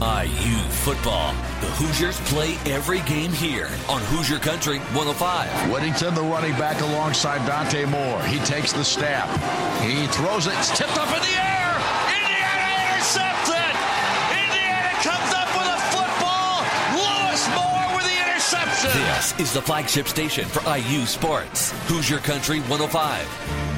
IU football. The Hoosiers play every game here on Hoosier Country 105. Whittington, the running back alongside Dante Moore. He takes the snap. He throws it. It's tipped up in the air. Indiana intercepts it. Indiana comes up with a football. Lewis Moore with the interception. This is the flagship station for IU sports. Hoosier Country 105.